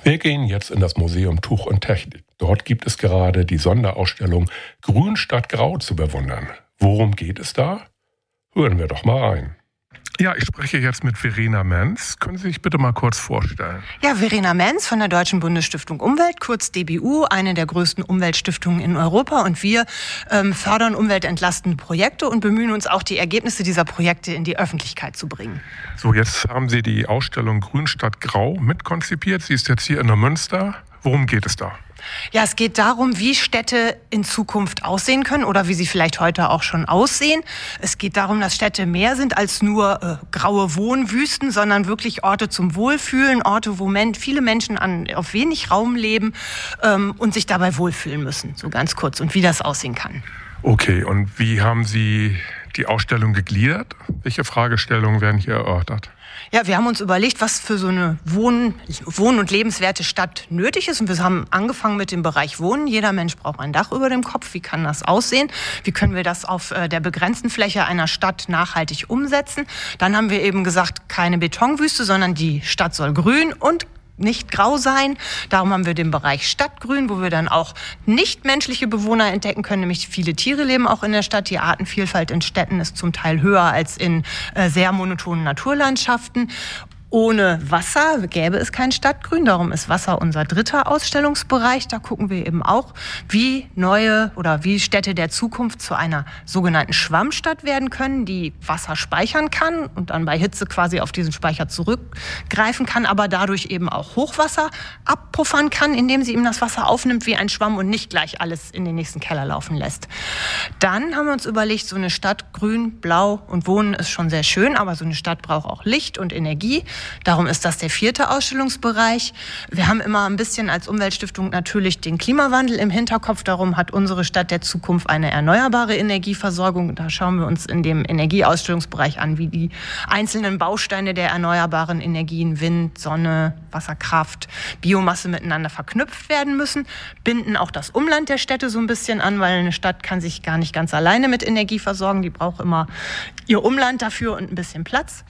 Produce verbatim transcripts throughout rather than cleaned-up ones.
Wir gehen jetzt in das Museum Tuch und Technik. Dort gibt es gerade die Sonderausstellung Grün statt Grau zu bewundern. Worum geht es da? Hören wir doch mal rein. Ja, ich spreche jetzt mit Verena Menz. Können Sie sich bitte mal kurz vorstellen? Ja, Verena Menz von der Deutschen Bundesstiftung Umwelt, kurz D B U, eine der größten Umweltstiftungen in Europa. Und wir ähm, fördern umweltentlastende Projekte und bemühen uns auch, die Ergebnisse dieser Projekte in die Öffentlichkeit zu bringen. So, jetzt haben Sie die Ausstellung Grün statt Grau mitkonzipiert. Sie ist jetzt hier in der Münster. Worum geht es da? Ja, es geht darum, wie Städte in Zukunft aussehen können oder wie sie vielleicht heute auch schon aussehen. Es geht darum, dass Städte mehr sind als nur äh, graue Wohnwüsten, sondern wirklich Orte zum Wohlfühlen, Orte, wo men- viele Menschen an, auf wenig Raum leben ähm, und sich dabei wohlfühlen müssen, so ganz kurz, und wie das aussehen kann. Okay, und wie haben Sie die Ausstellung gegliedert? Welche Fragestellungen werden hier erörtert? Ja, wir haben uns überlegt, was für so eine Wohn-, Wohn- und lebenswerte Stadt nötig ist. Und wir haben angefangen mit dem Bereich Wohnen. Jeder Mensch braucht ein Dach über dem Kopf. Wie kann das aussehen? Wie können wir das auf der begrenzten Fläche einer Stadt nachhaltig umsetzen? Dann haben wir eben gesagt, keine Betonwüste, sondern die Stadt soll grün und nicht grau sein. Darum haben wir den Bereich Stadtgrün, wo wir dann auch nichtmenschliche Bewohner entdecken können. Nämlich viele Tiere leben auch in der Stadt. Die Artenvielfalt in Städten ist zum Teil höher als in äh, sehr monotonen Naturlandschaften. Ohne Wasser gäbe es kein Stadtgrün, darum ist Wasser unser dritter Ausstellungsbereich. Da gucken wir eben auch, wie neue oder wie Städte der Zukunft zu einer sogenannten Schwammstadt werden können, die Wasser speichern kann und dann bei Hitze quasi auf diesen Speicher zurückgreifen kann, aber dadurch eben auch Hochwasser abpuffern kann, indem sie eben das Wasser aufnimmt wie ein Schwamm und nicht gleich alles in den nächsten Keller laufen lässt. Dann haben wir uns überlegt, so eine Stadt grün, blau und Wohnen ist schon sehr schön, aber so eine Stadt braucht auch Licht und Energie. Darum ist das der vierte Ausstellungsbereich. Wir haben immer ein bisschen als Umweltstiftung natürlich den Klimawandel im Hinterkopf. Darum hat unsere Stadt der Zukunft eine erneuerbare Energieversorgung. Da schauen wir uns in dem Energieausstellungsbereich an, wie die einzelnen Bausteine der erneuerbaren Energien, Wind, Sonne, Wasserkraft, Biomasse miteinander verknüpft werden müssen. Binden auch das Umland der Städte so ein bisschen an, weil eine Stadt kann sich gar nicht ganz alleine mit Energie versorgen. Die braucht immer ihr Umland dafür und ein bisschen Platz.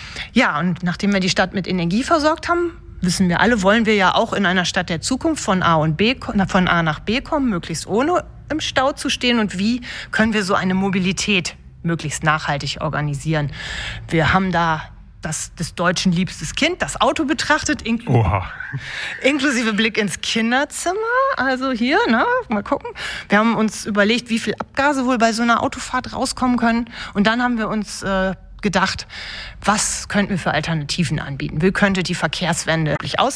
Ja, und nachdem wir die Stadt mit Energie versorgt haben, wissen wir alle, wollen wir ja auch in einer Stadt der Zukunft von A und B, von A nach B kommen, möglichst ohne im Stau zu stehen. Und wie können wir so eine Mobilität möglichst nachhaltig organisieren? Wir haben da das des Deutschen liebstes Kind, das Auto betrachtet, inkl- Oha. inklusive Blick ins Kinderzimmer. Also hier, ne, mal gucken. Wir haben uns überlegt, wie viel Abgase wohl bei so einer Autofahrt rauskommen können. Und dann haben wir uns äh, gedacht, was könnten wir für Alternativen anbieten? Wie könnte die Verkehrswende wirklich aussehen?